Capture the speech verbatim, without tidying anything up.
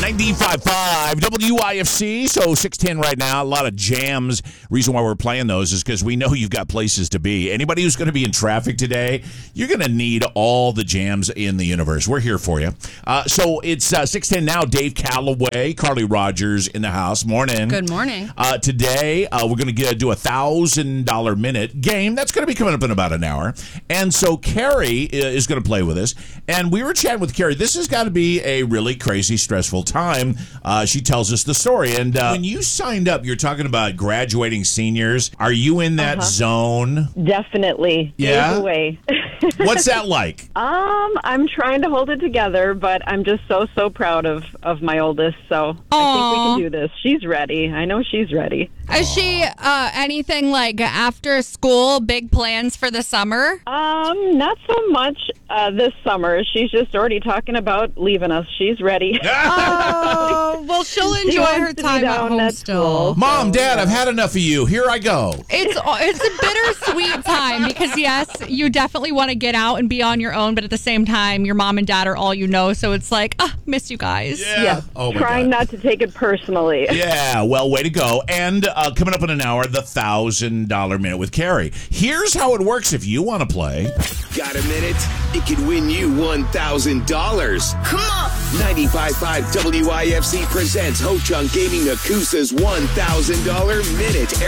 ninety-five point five W I F C, so six ten right now. A lot of jams. Reason why we're playing those is because we know you've got places to be. Anybody who's going to be in traffic today, you're going to need all the jams in the universe. We're here for you. Uh, so it's uh, six ten now. Dave Calloway, Carly Rogers in the house. Morning. Good morning. Uh, today, uh, we're going to do a one thousand dollars minute game. That's going to be coming up in about an hour. And so Carrie is going to play with us. And we were chatting with Carrie. This has got to be a really crazy, stressful time. Uh, she tells us the story. And uh, when you signed up, you're talking about graduating seniors. Are you in that uh-huh. zone? Definitely. Yeah? Days away. What's that like? Um, I'm trying to hold it together, but I'm just so, so proud of, of my oldest. So I think we can do this. She's ready. I know she's ready. Is she uh, anything like after school, big plans for the summer? Um, not so much uh, this summer. She's just already talking about leaving us. She's ready. Oh, well, she'll She enjoy wants her to be time at down home at still. school. Mom, So, Dad, yeah. I've had enough of you. Here I go. It's it's a bittersweet time because, yes, you definitely want to get out and be on your own, but at the same time, your mom and dad are all you know, so it's like, ah, miss you guys. Yeah. Yeah, Oh, my trying God. not to take it personally. Yeah, well, way to go. And uh, coming up in an hour, the one thousand dollars minute with Carrie. Here's how it works if you want to play. Got a minute? It could win you one thousand dollars. Come on! ninety-five point five W I F C presents Ho Chunk Gaming Akusa's one thousand dollars minute.